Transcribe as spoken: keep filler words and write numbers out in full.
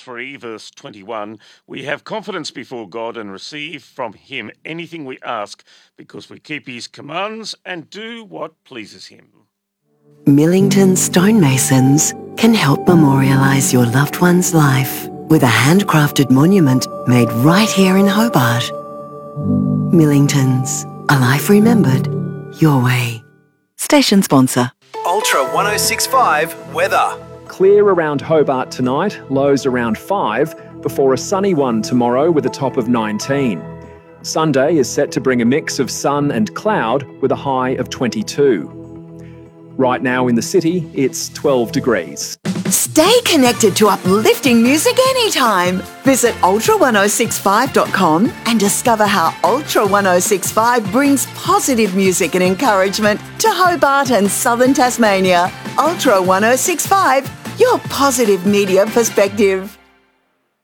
three, verse twenty-one, we have confidence before God and receive from him anything we ask because we keep his commands and do what pleases him. Millington Stonemasons can help memorialise your loved one's life with a handcrafted monument made right here in Hobart. Millingtons, a life remembered your way. Station sponsor. Ultra one oh six point five weather. Clear around Hobart tonight, lows around five, before a sunny one tomorrow with a top of nineteen. Sunday is set to bring a mix of sun and cloud with a high of twenty-two. Right now in the city, it's twelve degrees. Stay connected to uplifting music anytime. Visit ultra ten sixty-five dot com and discover how Ultra ten sixty-five brings positive music and encouragement to Hobart and southern Tasmania. Ultra ten sixty-five, your positive media perspective.